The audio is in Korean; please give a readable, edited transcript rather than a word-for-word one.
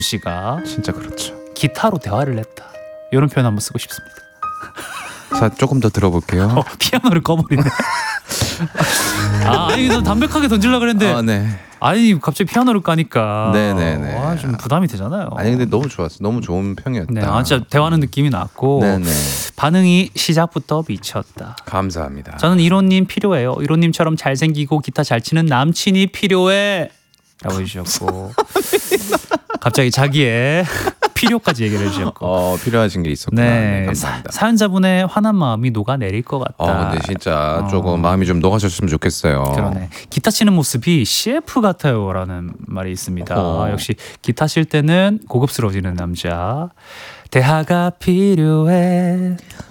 씨가 진짜 그렇죠. 기타로 대화를 했다. 이런 표현 한번 쓰고 싶습니다. 자, 조금 더 들어볼게요. 피아노를 꺼버리네. 아니 난 담백하게 던지려고 그랬는데 아, 네. 아니 갑자기 피아노를 까니까 네네네. 좀 부담이 되잖아요. 아니 근데 너무 좋았어. 너무 좋은 평이었다. 네, 진짜 대화하는 느낌이 났고 네네. 반응이 시작부터 미쳤다. 감사합니다. 저는 이론님 필요해요. 이론님처럼 잘생기고 기타 잘 치는 남친이 필요해 라고 해주셨고 갑자기 자기의 필요까지 얘기를 해주셨고 필요하신 게 있었구나. 네, 네, 감사합니다. 사연자분의 화난 마음이 녹아내릴 것 같다. 근데 진짜 조금 마음이 좀 녹아졌으면 좋겠어요. 그러네. 기타 치는 모습이 CF 같아요 라는 말이 있습니다. 역시 기타 칠 때는 고급스러워지는 남자. 대화가 필요해.